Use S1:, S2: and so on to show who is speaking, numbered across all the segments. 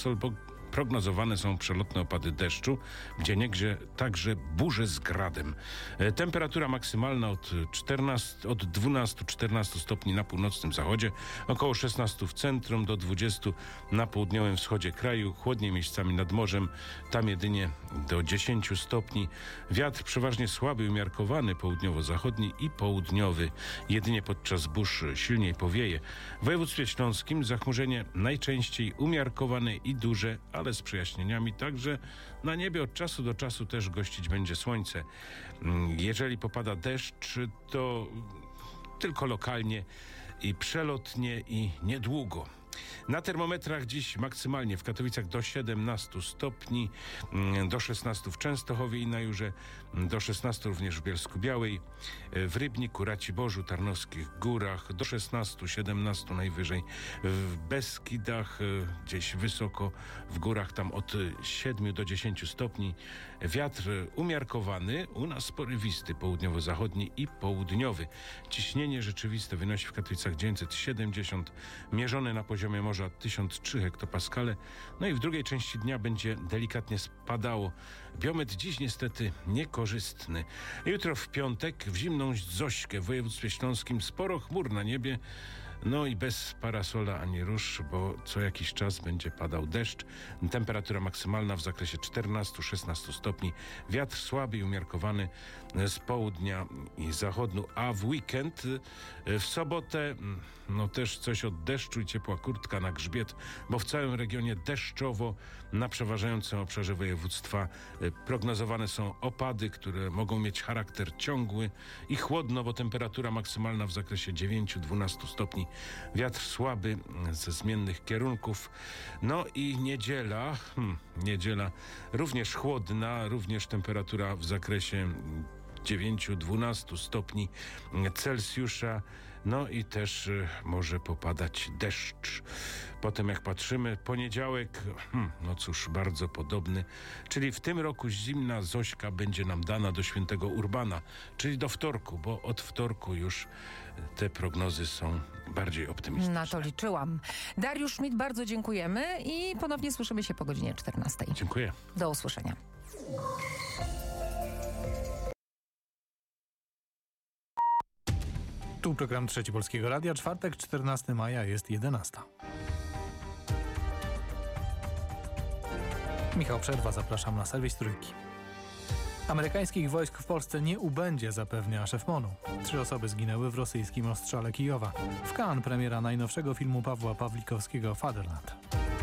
S1: parasol, bo prognozowane są przelotne opady deszczu, gdzieniegdzie także burze z gradem. Temperatura maksymalna od 12-14 stopni na północnym zachodzie, około 16 w centrum, do 20 na południowym wschodzie kraju, chłodniej miejscami nad morzem, tam jedynie do 10 stopni. Wiatr przeważnie słaby i umiarkowany, południowo-zachodni i południowy. Jedynie podczas burz silniej powieje. W województwie śląskim zachmurzenie najczęściej umiarkowane i duże, ale z przejaśnieniami, także na niebie od czasu do czasu też gościć będzie słońce. Jeżeli popada deszcz, to tylko lokalnie i przelotnie i niedługo. Na termometrach dziś maksymalnie w Katowicach do 17 stopni, do 16 w Częstochowie i na Jurze, do 16 również w Bielsku-Białej, w Rybniku, Raciborzu, Tarnowskich Górach, do 16-17 najwyżej, w Beskidach, gdzieś wysoko w górach, tam od 7 do 10 stopni. Wiatr umiarkowany, u nas porywisty, południowo-zachodni i południowy. Ciśnienie rzeczywiste wynosi w Katowicach 970, mierzone na poziomie morza 1003 hektopaskale. No i w drugiej części dnia będzie delikatnie spadało. Biometr dziś niestety niekorzystny. Jutro w piątek w zimną Zośkę w województwie śląskim sporo chmur na niebie. No i bez parasola ani róż, bo co jakiś czas będzie padał deszcz. Temperatura maksymalna w zakresie 14-16 stopni. Wiatr słaby i umiarkowany z południa i zachodu. A w weekend, w sobotę, no też coś od deszczu i ciepła kurtka na grzbiet, bo w całym regionie deszczowo. Na przeważającym obszarze województwa prognozowane są opady, które mogą mieć charakter ciągły i chłodno, bo temperatura maksymalna w zakresie 9-12 stopni. Wiatr słaby ze zmiennych kierunków. No i niedziela również chłodna, również temperatura w zakresie 9-12 stopni Celsjusza. No i też może popadać deszcz. Potem jak patrzymy, poniedziałek, no cóż, bardzo podobny. Czyli w tym roku zimna Zośka będzie nam dana do świętego Urbana, czyli do wtorku, bo od wtorku już te prognozy są bardziej optymistyczne.
S2: Na to liczyłam. Dariusz Schmidt, bardzo dziękujemy i ponownie słyszymy się po godzinie 14.
S1: Dziękuję.
S2: Do usłyszenia.
S3: Tu program Trzeci Polskiego Radia. Czwartek, 14 maja, jest 11. Michał Przerwa, zapraszam na serwis Trójki. Amerykańskich wojsk w Polsce nie ubędzie, zapewnia szef MON-u. 3 osoby zginęły w rosyjskim ostrzale Kijowa. W Cannes premiera najnowszego filmu Pawła Pawlikowskiego Fatherland.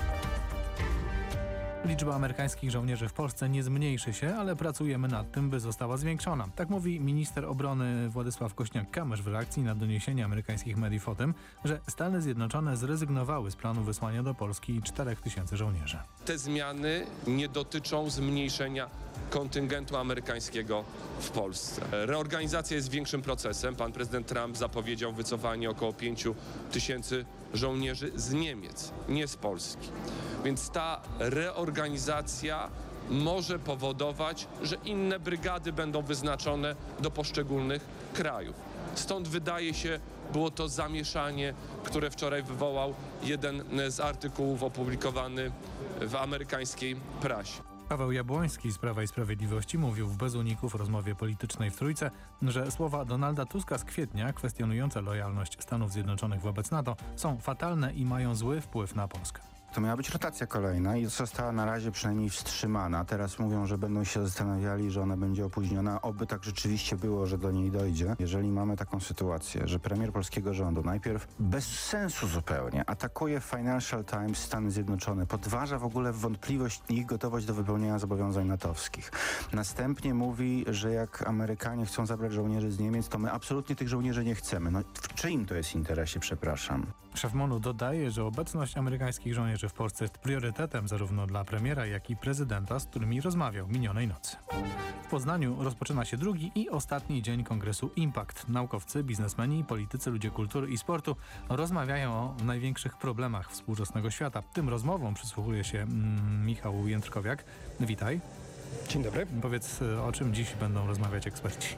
S3: Liczba amerykańskich żołnierzy w Polsce nie zmniejszy się, ale pracujemy nad tym, by została zwiększona. Tak mówi minister obrony Władysław Kośniak-Kamysz w reakcji na doniesienia amerykańskich mediów o tym, że Stany Zjednoczone zrezygnowały z planu wysłania do Polski 4000 żołnierzy.
S4: Te zmiany nie dotyczą zmniejszenia kontyngentu amerykańskiego w Polsce. Reorganizacja jest większym procesem. Pan prezydent Trump zapowiedział wycofanie około 5000 żołnierzy z Niemiec, nie z Polski. Więc ta reorganizacja może powodować, że inne brygady będą wyznaczone do poszczególnych krajów. Stąd wydaje się, było to zamieszanie, które wczoraj wywołał jeden z artykułów opublikowany w amerykańskiej prasie.
S3: Paweł Jabłoński z Prawa i Sprawiedliwości mówił w Bez Uników w rozmowie politycznej w Trójce, że słowa Donalda Tuska z kwietnia kwestionujące lojalność Stanów Zjednoczonych wobec NATO są fatalne i mają zły wpływ na Polskę.
S5: To miała być rotacja kolejna i została na razie przynajmniej wstrzymana. Teraz mówią, że będą się zastanawiali, że ona będzie opóźniona. Oby tak rzeczywiście było, że do niej dojdzie. Jeżeli mamy taką sytuację, że premier polskiego rządu najpierw bez sensu zupełnie atakuje Financial Times Stany Zjednoczone, podważa w ogóle wątpliwość ich gotowość do wypełnienia zobowiązań natowskich. Następnie mówi, że jak Amerykanie chcą zabrać żołnierzy z Niemiec, to my absolutnie tych żołnierzy nie chcemy. No w czyim to jest interesie, przepraszam?
S3: Szef MON-u dodaje, że obecność amerykańskich żołnierzy w Polsce jest priorytetem zarówno dla premiera, jak i prezydenta, z którymi rozmawiał minionej nocy. W Poznaniu rozpoczyna się drugi i ostatni dzień kongresu Impact. Naukowcy, biznesmeni, politycy, ludzie kultury i sportu rozmawiają o największych problemach współczesnego świata. Tym rozmowom przysłuchuje się Michał Jędrkowiak. Witaj.
S6: Dzień dobry.
S3: Powiedz, o czym dziś będą rozmawiać eksperci.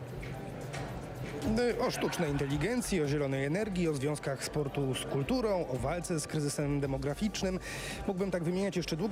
S6: O sztucznej inteligencji, o zielonej energii, o związkach sportu z kulturą, o walce z kryzysem demograficznym. Mógłbym tak wymieniać jeszcze długo.